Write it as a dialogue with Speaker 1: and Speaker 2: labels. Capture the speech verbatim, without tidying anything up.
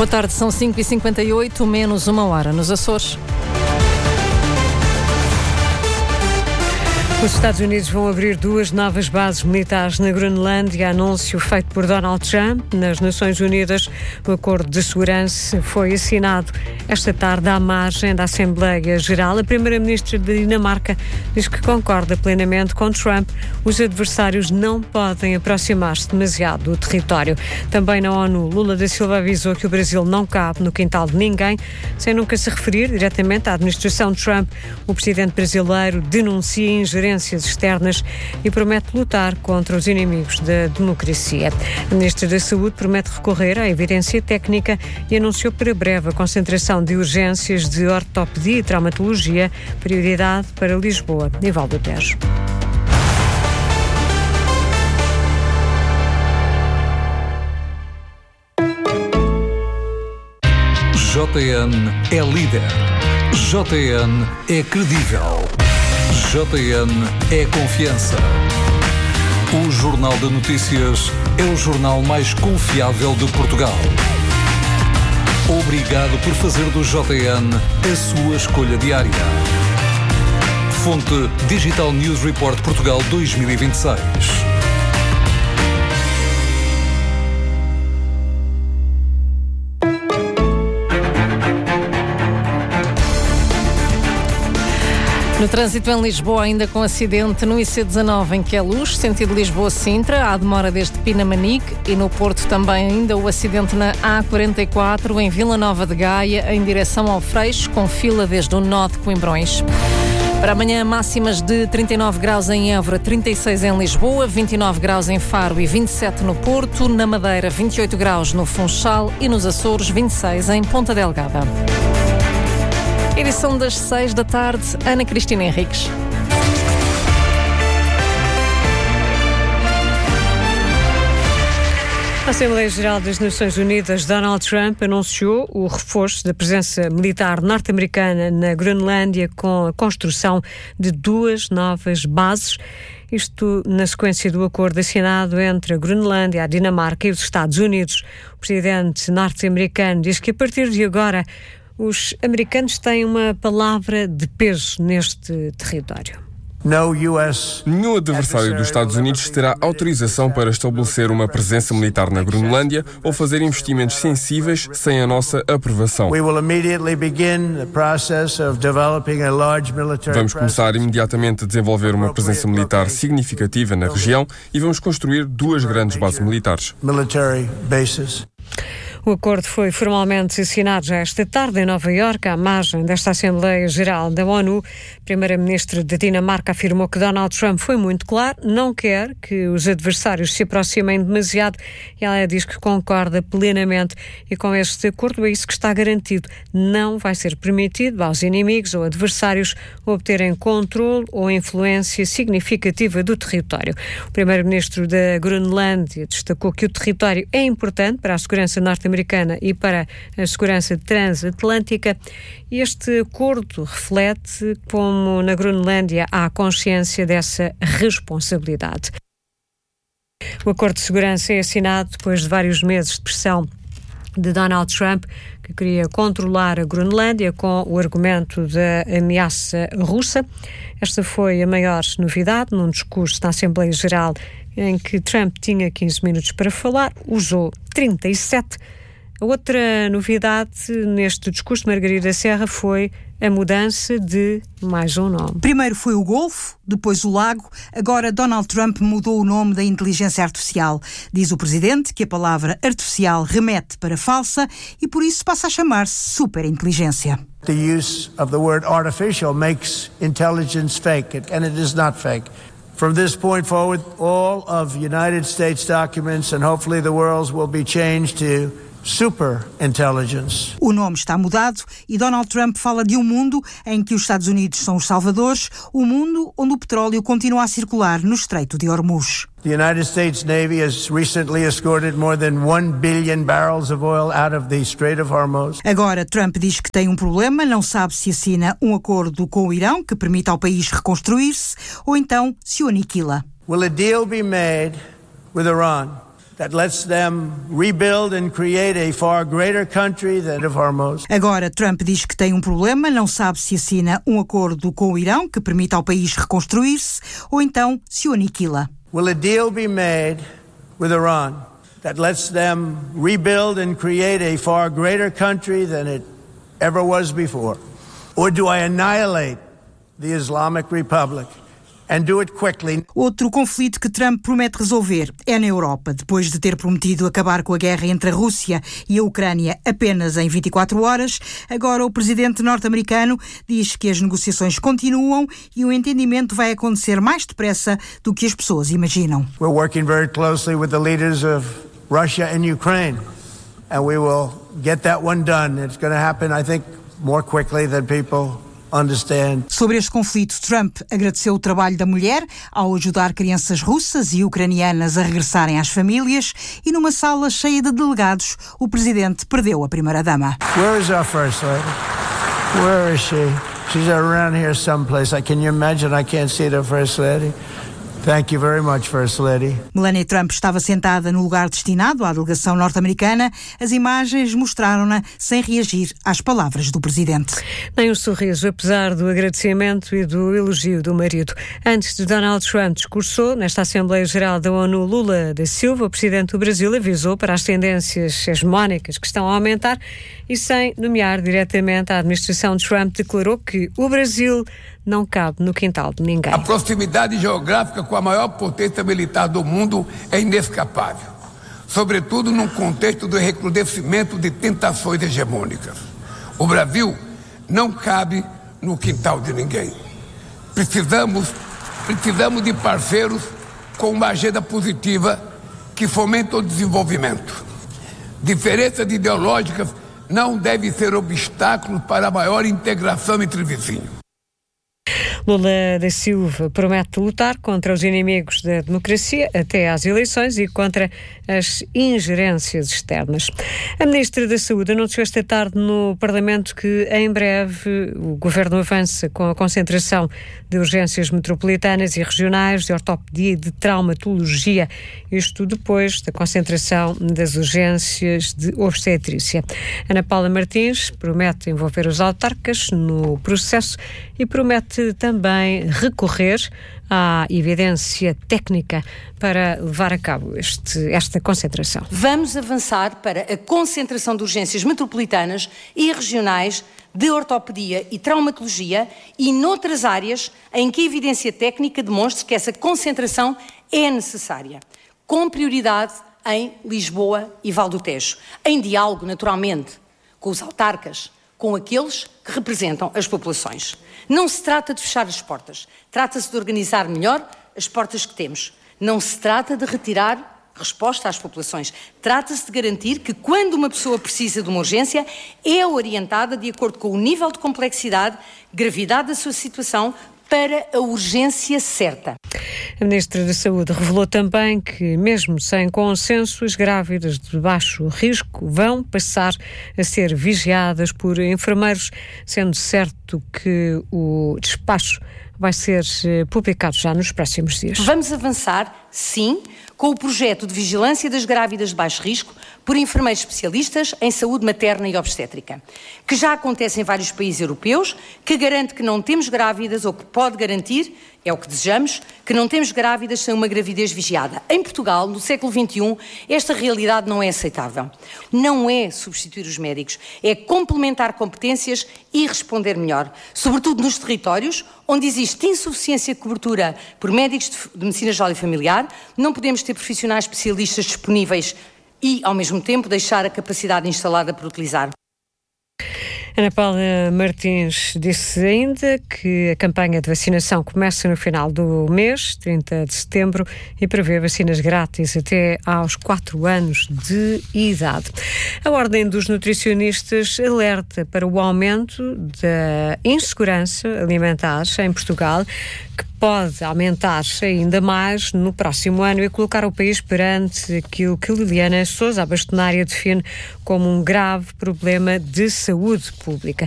Speaker 1: Boa tarde, são cinco e cinquenta e oito, menos uma hora nos Açores. Os Estados Unidos vão abrir duas novas bases militares na Groenlândia, anúncio feito por Donald Trump nas Nações Unidas. O acordo de segurança foi assinado esta tarde à margem da Assembleia Geral. A primeira-ministra da Dinamarca diz que concorda plenamente com Trump. Os adversários não podem aproximar-se demasiado do território. Também na ONU, Lula da Silva avisou que o Brasil não cabe no quintal de ninguém, sem nunca se referir diretamente à administração de Trump. O presidente brasileiro denuncia ingerência externas e promete lutar contra os inimigos da democracia. A Ministra da Saúde promete recorrer à evidência técnica e anunciou para breve a concentração de urgências de ortopedia e traumatologia, prioridade para Lisboa e Val do Tejo.
Speaker 2: J N é líder. J N é credível. J N é confiança. O Jornal de Notícias é o jornal mais confiável de Portugal. Obrigado por fazer do J N a sua escolha diária. Fonte Digital News Report Portugal dois mil e vinte e seis.
Speaker 1: No trânsito em Lisboa, ainda com acidente no I C dezanove em Queluz, sentido Lisboa-Sintra, há demora desde Pinamanique, e no Porto também ainda o acidente na A quarenta e quatro em Vila Nova de Gaia, em direção ao Freixo, com fila desde o nó de Coimbrões. Para amanhã, máximas de trinta e nove graus em Évora, trinta e seis em Lisboa, vinte e nove graus em Faro e vinte e sete no Porto, na Madeira vinte e oito graus no Funchal e nos Açores vinte e seis em Ponta Delgada. Edição das seis da tarde, Ana Cristina Henriques.
Speaker 3: A Assembleia Geral das Nações Unidas, Donald Trump, anunciou o reforço da presença militar norte-americana na Groenlândia com a construção de duas novas bases. Isto na sequência do acordo assinado entre a Groenlândia, a Dinamarca e os Estados Unidos. O presidente norte-americano diz que a partir de agora os americanos têm uma palavra de peso neste território.
Speaker 4: Nenhum adversário dos Estados Unidos terá autorização para estabelecer uma presença militar na Groenlândia ou fazer investimentos sensíveis sem a nossa aprovação. Vamos começar imediatamente a desenvolver uma presença militar significativa na região e vamos construir duas grandes bases militares.
Speaker 3: O acordo foi formalmente assinado já esta tarde em Nova Iorque, à margem desta Assembleia Geral da ONU. A primeira-ministra da Dinamarca afirmou que Donald Trump foi muito claro, não quer que os adversários se aproximem demasiado, e ela diz que concorda plenamente, e com este acordo é isso que está garantido. Não vai ser permitido aos inimigos ou adversários obterem controle ou influência significativa do território. O primeiro-ministro da Groenlândia destacou que o território é importante para a segurança norte-americana americana e para a segurança transatlântica. Este acordo reflete como na Groenlândia há consciência dessa responsabilidade. O acordo de segurança é assinado depois de vários meses de pressão de Donald Trump, que queria controlar a Groenlândia com o argumento da ameaça russa. Esta foi a maior novidade num discurso na Assembleia Geral em que Trump tinha quinze minutos para falar, usou trinta e sete. A outra novidade neste discurso de Margarida Serra foi a mudança de mais um nome.
Speaker 5: Primeiro foi o Golfo, depois o Lago, agora Donald Trump mudou o nome da inteligência artificial. Diz o presidente que a palavra artificial remete para falsa e por isso passa a chamar-se superinteligência.
Speaker 6: The use of the word artificial makes intelligence fake, and it is not fake. From this point forward, all of United States documents and hopefully the world's will be changed to super intelligence.
Speaker 5: O nome está mudado e Donald Trump fala de um mundo em que os Estados Unidos são os salvadores, um mundo onde o petróleo continua a circular no Estreito de Hormuz.
Speaker 6: The United States Navy has recently escorted more than one billion barrels of oil out of the Strait of Hormuz.
Speaker 5: Agora Trump diz que tem um problema, não sabe se assina um acordo com o Irão que permita ao país reconstruir-se ou então se o aniquila.
Speaker 6: Will a deal be made with Iran that lets them rebuild and create a far greater country than of Hormuz.
Speaker 5: Agora, Trump diz que tem um problema, não sabe se assina um acordo com o Irão que permita ao país reconstruir-se ou então se o aniquila.
Speaker 6: Will a deal be made with Iran that lets them rebuild and create a far greater country than it ever was before? Or do I annihilate the Islamic Republic? And do it quickly.
Speaker 5: Outro conflito que Trump promete resolver é na Europa. Depois de ter prometido acabar com a guerra entre a Rússia e a Ucrânia apenas em vinte e quatro horas, agora o presidente norte-americano diz que as negociações continuam e o entendimento vai acontecer mais depressa do que as pessoas imaginam.
Speaker 6: We're working very closely with the leaders of Russia and Ukraine, and we will get that one done. It's going to happen, I think, more quickly than people understand.
Speaker 5: Sobre este conflito, Trump agradeceu o trabalho da mulher ao ajudar crianças russas e ucranianas a regressarem às famílias e numa sala cheia de delegados, o presidente perdeu a primeira-dama.
Speaker 6: Where is our first lady? Where is she? She's around here someplace. Can you imagine? I can't see the first lady. Thank you very much, First Lady.
Speaker 5: Melania Trump estava sentada no lugar destinado à delegação norte-americana. As imagens mostraram-na sem reagir às palavras do presidente.
Speaker 1: Nem um sorriso, apesar do agradecimento e do elogio do marido. Antes de Donald Trump discursou nesta Assembleia Geral da ONU, Lula da Silva, o presidente do Brasil, avisou para as tendências hegemónicas que estão a aumentar e, sem nomear diretamente a administração de Trump, declarou que o Brasil não cabe no quintal de ninguém.
Speaker 7: A proximidade geográfica com a maior potência militar do mundo é inescapável, sobretudo num contexto do recrudescimento de tentações hegemônicas. O Brasil não cabe no quintal de ninguém. Precisamos, precisamos de parceiros com uma agenda positiva que fomenta o desenvolvimento. Diferenças ideológicas não devem ser obstáculos para a maior integração entre vizinhos.
Speaker 1: Lula da Silva promete lutar contra os inimigos da democracia até às eleições e contra as ingerências externas. A Ministra da Saúde anunciou esta tarde no Parlamento que em breve o Governo avança com a concentração de urgências metropolitanas e regionais de ortopedia e de traumatologia, isto depois da concentração das urgências de obstetrícia. Ana Paula Martins promete envolver os autarcas no processo e promete também recorrer à evidência técnica para levar a cabo este, esta concentração.
Speaker 8: Vamos avançar para a concentração de urgências metropolitanas e regionais de ortopedia e traumatologia e noutras áreas em que a evidência técnica demonstre que essa concentração é necessária, com prioridade em Lisboa e Val do Tejo, em diálogo, naturalmente, com os autarcas, com aqueles que representam as populações. Não se trata de fechar as portas, trata-se de organizar melhor as portas que temos. Não se trata de retirar resposta às populações. Trata-se de garantir que quando uma pessoa precisa de uma urgência, é orientada de acordo com o nível de complexidade, gravidade da sua situação, para a urgência certa.
Speaker 1: A Ministra da Saúde revelou também que, mesmo sem consenso, as grávidas de baixo risco vão passar a ser vigiadas por enfermeiros, sendo certo que o despacho vai ser publicado já nos próximos dias.
Speaker 8: Vamos avançar, sim, com o projeto de vigilância das grávidas de baixo risco por enfermeiros especialistas em saúde materna e obstétrica, que já acontece em vários países europeus, que garante que não temos grávidas, ou que pode garantir, é o que desejamos, que não temos grávidas sem uma gravidez vigiada. Em Portugal, no século vinte e um, esta realidade não é aceitável. Não é substituir os médicos, é complementar competências e responder melhor, sobretudo nos territórios onde existe insuficiência de cobertura por médicos de medicina geral e familiar. Não podemos ter profissionais especialistas disponíveis e, ao mesmo tempo, deixar a capacidade instalada por utilizar.
Speaker 1: Ana Paula Martins disse ainda que a campanha de vacinação começa no final do mês, trinta de setembro, e prevê vacinas grátis até aos quatro anos de idade. A Ordem dos Nutricionistas alerta para o aumento da insegurança alimentar em Portugal, que pode aumentar ainda mais no próximo ano e colocar o país perante aquilo que Liliana Sousa, a bastonária, define como um grave problema de saúde pública.